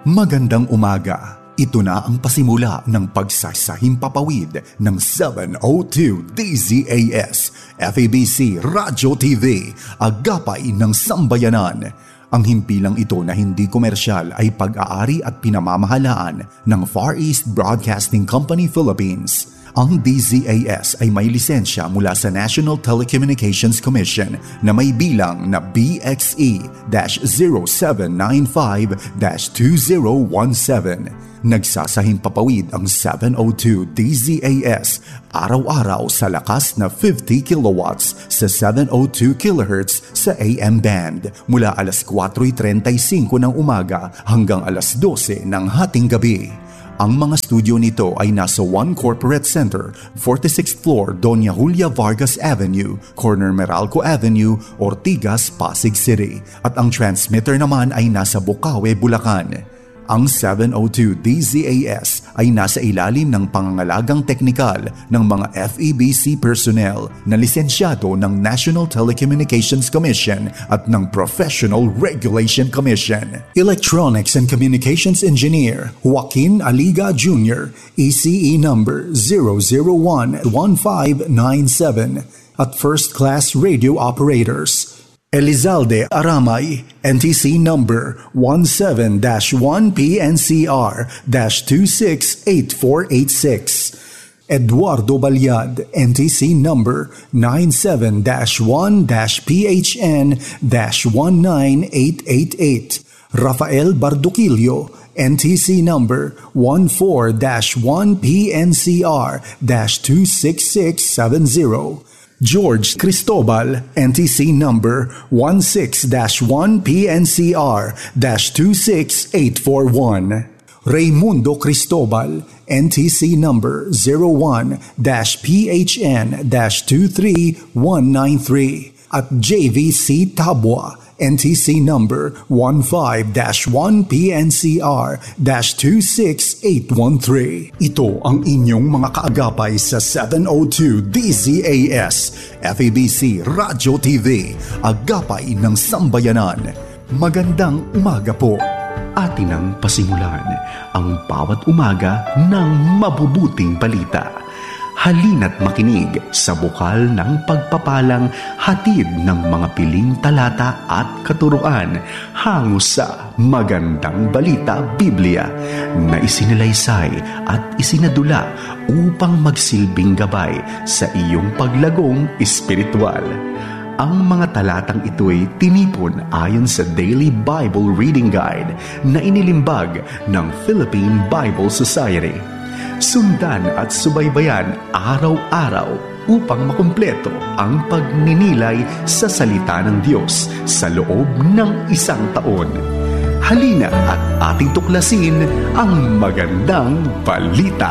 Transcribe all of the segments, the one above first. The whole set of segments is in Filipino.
Magandang umaga. Ito na ang pasimula ng pagsasahimpapawid ng 702 DZAS, FEBC Radio TV, Agapay ng Sambayanan. Ang himpilang ito na hindi komersyal ay pag-aari at pinamamahalaan ng Far East Broadcasting Company Philippines. Ang DZAS ay may lisensya mula sa National Telecommunications Commission na may bilang na BXE-0795-2017. Nagsasahimpapawid ang 702 DZAS araw-araw sa lakas na 50 kilowatts sa 702 kHz sa AM band mula alas 4:35 ng umaga hanggang alas 12 ng hating gabi. Ang mga studio nito ay nasa One Corporate Center, 46th floor, Doña Julia Vargas Avenue, corner Meralco Avenue, Ortigas, Pasig City. At ang transmitter naman ay nasa Bukawe, Bulacan. Ang 702 DZAS ay nasa ilalim ng pangangalagang teknikal ng mga FEBC personnel na lisensyado ng National Telecommunications Commission at ng Professional Regulation Commission. Electronics and Communications Engineer Joaquin Aliga Jr., ECE number 0011597 at First Class Radio Operators Elizalde Aramay, NTC number 17-1PNCR-268486. Eduardo Balyad, NTC number 97-1-PHN-19888. Rafael Barduquillo, NTC number 14-1PNCR-26670. George Cristobal, NTC number 16-1PNCR-26841. Raymundo Cristobal, NTC number 01-PHN-23193. At JVC Tabwa, NTC number 15-1PNCR-26813. Ito ang inyong mga kaagapay sa 702 DZAS, FEBC Radio TV, Agapay ng Sambayanan. Magandang umaga po. Atin ang pasimulan ang bawat umaga ng mabubuting balita. Halina't makinig sa bukal ng pagpapalang hatid ng mga piling talata at katuruan hango sa Magandang Balita Biblia na isinalaysay at isinadula upang magsilbing gabay sa iyong paglagong espiritual. Ang mga talatang ito'y tinipon ayon sa Daily Bible Reading Guide na inilimbag ng Philippine Bible Society. Sundan at subaybayan araw-araw upang makumpleto ang pagninilay sa salita ng Diyos sa loob ng isang taon. Halina at ating tuklasin ang magandang balita.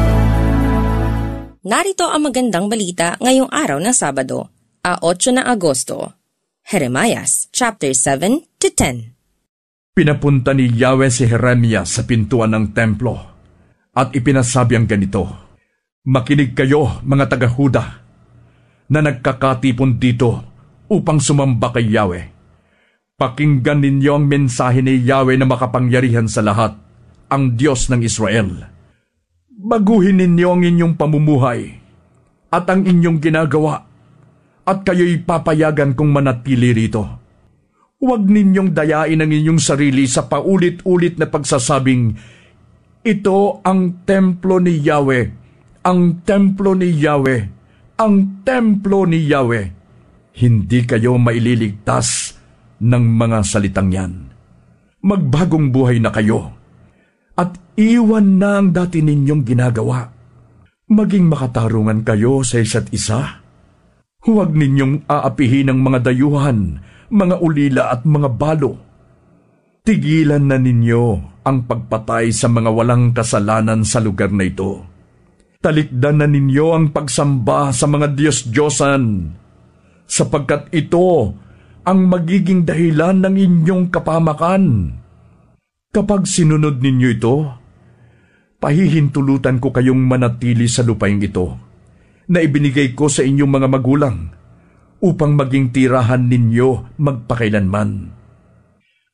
Narito ang magandang balita ngayong araw ng Sabado, 8 na Agosto. Jeremias chapter 7-10. Pinapunta ni Yahweh si Jeremias sa pintuan ng templo at ipinasabi ang ganito, "Makinig kayo, mga taga-Huda, na nagkakatipon dito upang sumamba kay Yahweh. Pakinggan ninyo ang mensahe ni Yahweh na makapangyarihan sa lahat, ang Diyos ng Israel. Baguhin ninyo ang inyong pamumuhay at ang inyong ginagawa, at kayo'y papayagan kong manatili rito. Huwag ninyong dayain ang inyong sarili sa paulit-ulit na pagsasabing, ito ang templo ni Yahweh, ang templo ni Yahweh, ang templo ni Yahweh. Hindi kayo maililigtas ng mga salitang yan. Magbagong buhay na kayo at iwan na ang dati ninyong ginagawa. Maging makatarungan kayo sa isa't isa. Huwag ninyong aapihin ang mga dayuhan, mga ulila at mga balo. Tigilan na ninyo ang pagpatay sa mga walang kasalanan sa lugar na ito. Talikdan na ninyo ang pagsamba sa mga Diyos-Diyosan, sapagkat ito ang magiging dahilan ng inyong kapamakan. Kapag sinunod ninyo ito, pahihintulutan ko kayong manatili sa lupain ito na ibinigay ko sa inyong mga magulang upang maging tirahan ninyo magpakailanman.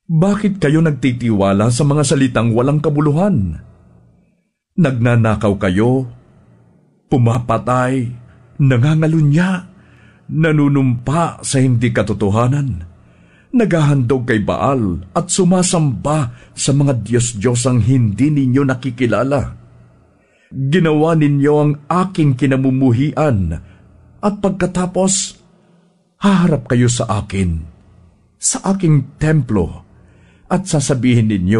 Bakit kayo nagtitiwala sa mga salitang walang kabuluhan? Nagnanakaw kayo, pumapatay, nangangalunya, nanunumpa sa hindi katotohanan, naghahandog kay Baal at sumasamba sa mga Diyos-Diyosang hindi ninyo nakikilala. Ginawa ninyo ang aking kinamumuhian at pagkatapos, haharap kayo sa akin, sa aking templo, at sasabihin ninyo,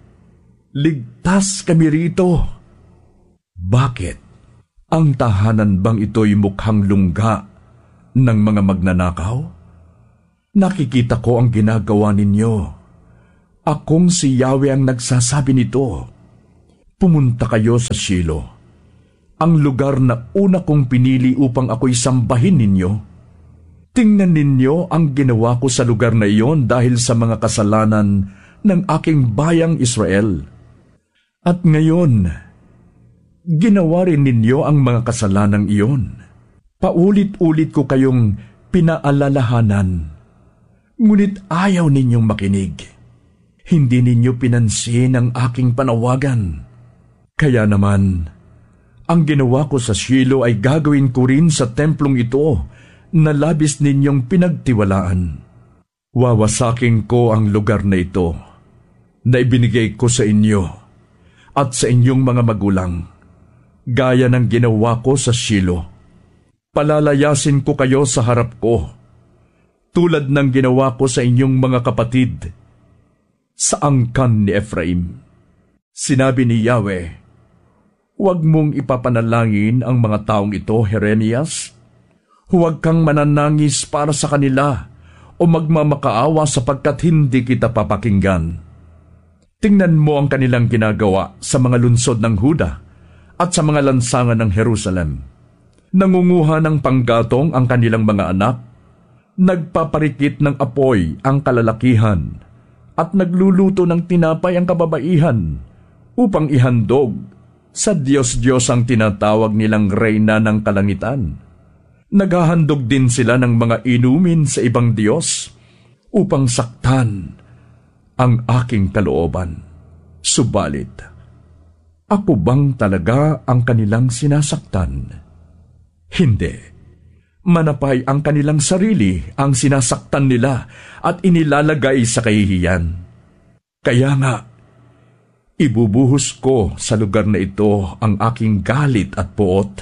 ligtas kami rito. Bakit? Ang tahanan bang ito'y mukhang lungga ng mga magnanakaw? Nakikita ko ang ginagawa ninyo. Akong si Yahweh ang nagsasabi nito. Pumunta kayo sa Shilo, ang lugar na una kong pinili upang ako'y sambahin ninyo. Tingnan ninyo ang ginawa ko sa lugar na iyon dahil sa mga kasalanan ng aking bayang Israel. At ngayon, ginawa rin ninyo ang mga kasalanang iyon. Paulit-ulit ko kayong pinaalalahanan, ngunit ayaw ninyong makinig. Hindi ninyo pinansin ang aking panawagan. Kaya naman, ang ginawa ko sa Shilo ay gagawin ko rin sa templong ito na labis ninyong pinagtiwalaan. Wawasakin ko ang lugar na ito na ibinigay ko sa inyo at sa inyong mga magulang, gaya ng ginawa ko sa Shilo. Palalayasin ko kayo sa harap ko, tulad ng ginawa ko sa inyong mga kapatid sa angkan ni Ephraim. Sinabi ni Yahweh, huwag mong ipapanalangin ang mga taong ito, Jeremias. Huwag kang mananangis para sa kanila o magmamakaawa sapagkat hindi kita papakinggan. Tingnan mo ang kanilang ginagawa sa mga lunsod ng Huda at sa mga lansangan ng Jerusalem. Nangunguha ng panggatong ang kanilang mga anak, nagpaparikit ng apoy ang kalalakihan, at nagluluto ng tinapay ang kababaihan upang ihandog sa Diyos-Diyos ang tinatawag nilang Reyna ng Kalangitan. Naghahandog din sila ng mga inumin sa ibang Diyos upang saktan ang aking kalooban. Subalit, ako bang talaga ang kanilang sinasaktan? Hindi. Manapay ang kanilang sarili ang sinasaktan nila at inilalagay sa kahihiyan. Kaya nga, ibubuhos ko sa lugar na ito ang aking galit at puot.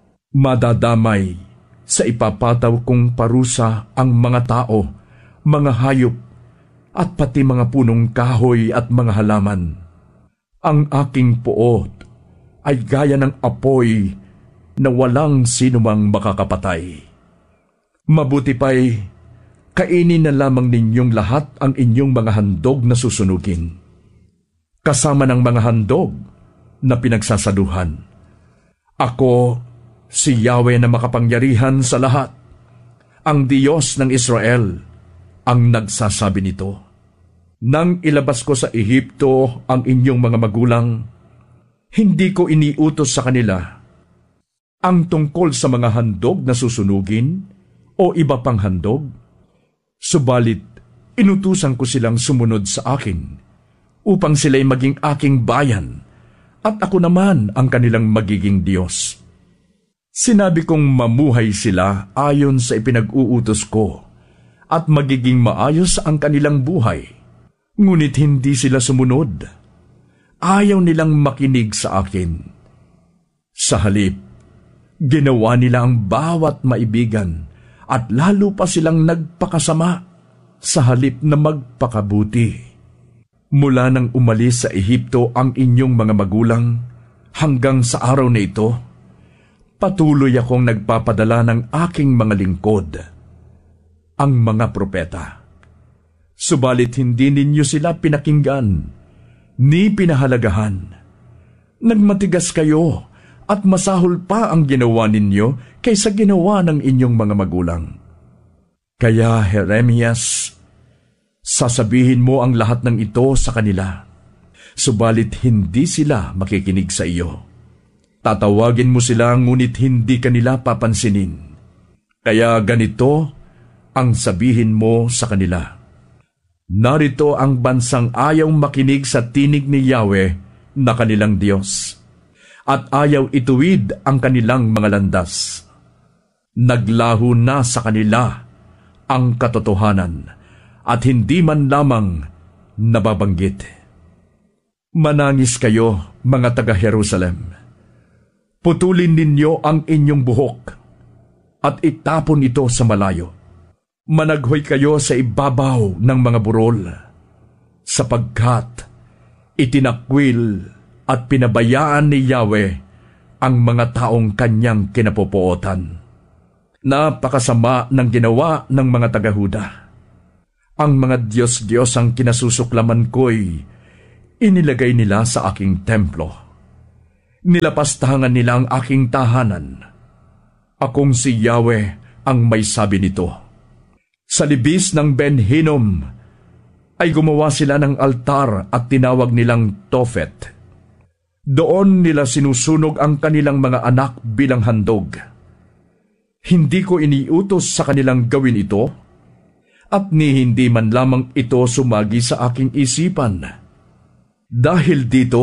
Madadamay sa ipapataw kong parusa ang mga tao, mga hayop, at pati mga punong kahoy at mga halaman. Ang aking puot ay gaya ng apoy na walang sinumang makakapatay. Mabuti pa'y kainin na lamang ninyong lahat ang inyong mga handog na susunugin, kasama ng mga handog na pinagsasaluhan. Ako, si Yahweh na makapangyarihan sa lahat, ang Diyos ng Israel, ang nagsasabi nito. Nang ilabas ko sa Ehipto ang inyong mga magulang, hindi ko iniutos sa kanila ang tungkol sa mga handog na susunugin o iba pang handog. Subalit, inutusan ko silang sumunod sa akin upang sila'y maging aking bayan at ako naman ang kanilang magiging Diyos. Sinabi kong mamuhay sila ayon sa ipinag-uutos ko at magiging maayos ang kanilang buhay. Ngunit hindi sila sumunod. Ayaw nilang makinig sa akin. Sa halip, ginawa nila ang bawat maibigan at lalo pa silang nagpakasama sa halip na magpakabuti. Mula nang umalis sa Ehipto ang inyong mga magulang hanggang sa araw na ito, patuloy akong nagpapadala ng aking mga lingkod, ang mga propeta. Subalit hindi ninyo sila pinakinggan, ni pinahalagahan. Nagmatigas kayo at masahol pa ang ginawa ninyo kaysa ginawa ng inyong mga magulang. Kaya, Jeremias, sasabihin mo ang lahat ng ito sa kanila, subalit hindi sila makikinig sa iyo. Tatawagin mo sila ngunit hindi kanila papansinin. Kaya ganito ang sabihin mo sa kanila. Narito ang bansang ayaw makinig sa tinig ni Yahweh na kanilang Diyos, at ayaw ituwid ang kanilang mga landas. Naglaho na sa kanila ang katotohanan, at hindi man lamang nababanggit. Manangis kayo, mga taga-Jerusalem. Putulin ninyo ang inyong buhok, at itapon ito sa malayo. Managhoy kayo sa ibabaw ng mga burol, sapagkat itinakwil at pinabayaan ni Yahweh ang mga taong kanyang kinapupuotan. Napakasama ng ginawa ng mga taga-Huda. Ang mga Diyos-Diyos ang kinasusuklaman ko'y inilagay nila sa aking templo. Nilapastangan nila ang aking tahanan. Akong si Yahweh ang may sabi nito. Sa libis ng Ben Hinnom ay gumawa sila ng altar at tinawag nilang Tophet. Doon nila sinusunog ang kanilang mga anak bilang handog. Hindi ko iniutos sa kanilang gawin ito, at ni hindi man lamang ito sumagi sa aking isipan. Dahil dito,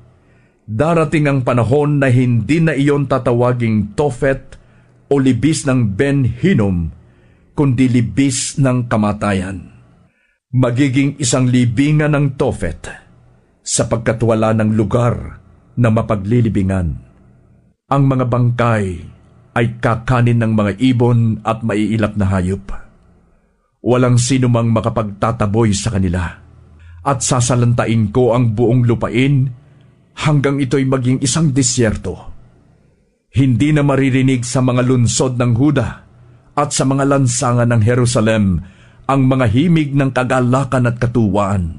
darating ang panahon na hindi na iyon tatawaging Tophet o libis ng Ben Hinnom, kundi libis ng kamatayan. Magiging isang libingan ng Tophet, sapagkat wala ng lugar na mapaglilibingan. Ang mga bangkay ay kakanin ng mga ibon at maiilap na hayop. Walang sino mang makapagtataboy sa kanila, at sasalantain ko ang buong lupain hanggang ito'y maging isang disyerto. Hindi na maririnig sa mga lunsod ng Huda at sa mga lansangan ng Jerusalem ang mga himig ng kagalakan at katuwaan.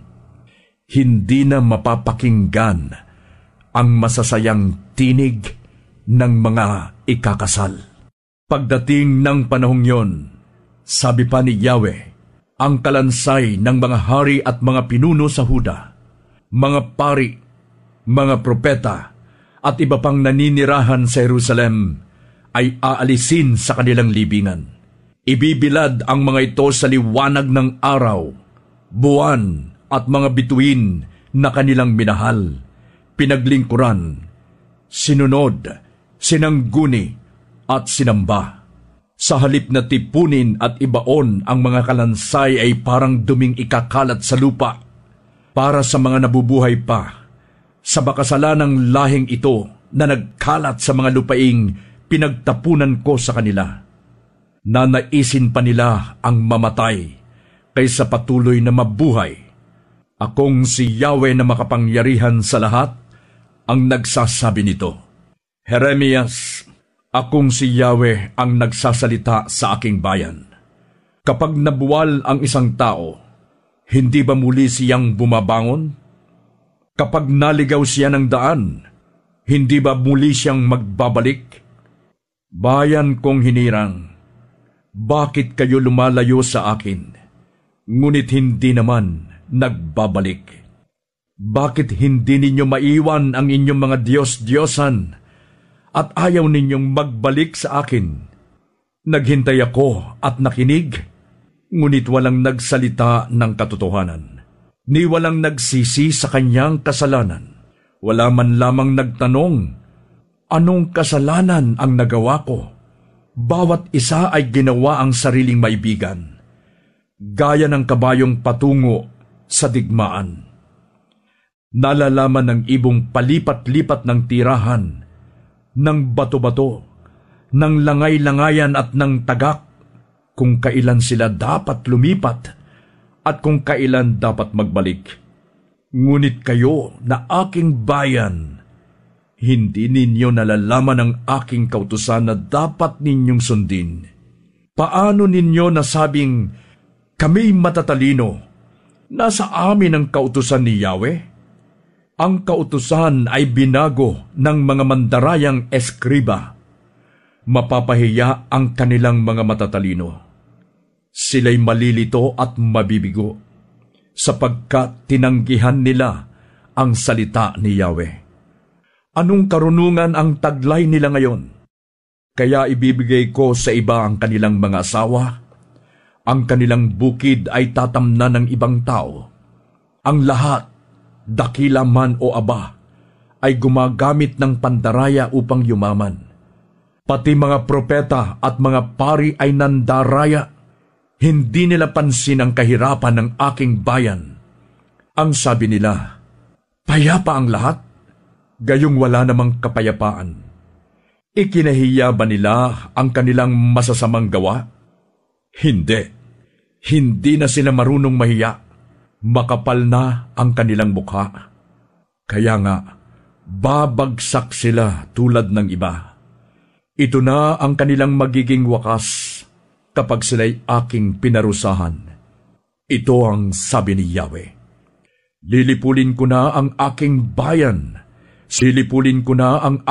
Hindi na mapapakinggan ang masasayang tinig ng mga ikakasal. Pagdating ng panahong yon, sabi pa ni Yahweh, ang kalansay ng mga hari at mga pinuno sa Huda, mga pari, mga propeta, at iba pang naninirahan sa Jerusalem ay aalisin sa kanilang libingan. Ibibilad ang mga ito sa liwanag ng araw, buwan at mga bituin na kanilang minahal, pinaglingkuran, sinunod, sinangguni at sinamba. Sa halip na tipunin at ibaon ang mga kalansay ay parang duming ikakalat sa lupa. Para sa mga nabubuhay pa, sa bakasalanang lahing ito na nagkalat sa mga lupaing pinagtapunan ko sa kanila. Nanaisin pa nila ang mamatay kaysa patuloy na mabuhay. Akong si Yahweh na makapangyarihan sa lahat ang nagsasabi nito. Jeremias, akong si Yahweh ang nagsasalita sa aking bayan. Kapag nabuwal ang isang tao, hindi ba muli siyang bumabangon? Kapag naligaw siya ng daan, hindi ba muli siyang magbabalik? Bayan kong hinirang, bakit kayo lumalayo sa akin, ngunit hindi naman nagbabalik? Bakit hindi ninyo maiwan ang inyong mga Diyos-Diyosan at ayaw ninyong magbalik sa akin? Naghintay ako at nakinig, ngunit walang nagsalita ng katotohanan, ni walang nagsisi sa kanyang kasalanan. Wala man lamang nagtanong, anong kasalanan ang nagawa ko? Bawat isa ay ginawa ang sariling maibigan, gaya ng kabayong patungo sa digmaan. Nalalaman ng ibong palipat-lipat ng tirahan, ng bato-bato, ng langay-langayan at ng tagak, kung kailan sila dapat lumipat at kung kailan dapat magbalik. Ngunit kayo na aking bayan, hindi ninyo nalalaman ang aking kautusan na dapat ninyong sundin. Paano ninyo nasabing, kami matatalino, nasa amin ang kautusan ni Yahweh? Ang kautusan ay binago ng mga mandarayang eskriba. Mapapahiya ang kanilang mga matatalino. Sila'y malilito at mabibigo, sapagkat tinanggihan nila ang salita ni Yahweh. Anong karunungan ang taglay nila ngayon? Kaya ibibigay ko sa iba ang kanilang mga asawa, Ang kanilang bukid ay tatamnan ng ibang tao. Ang lahat, dakila man o aba, ay gumagamit ng pandaraya upang yumaman. Pati mga propeta at mga pari ay nandaraya. Hindi nila pansin ang kahirapan ng aking bayan. Ang sabi nila, payapa ang lahat, gayong wala namang kapayapaan. Ikinahiya ba nila ang kanilang masasamang gawa? Hindi. Hindi na sila marunong mahiya. Makapal na ang kanilang mukha. Kaya nga, babagsak sila tulad ng iba. Ito na ang kanilang magiging wakas kapag sila'y aking pinarusahan. Ito ang sabi ni Yahweh. Lilipulin ko na ang aking bayan. Silipulin ko na ang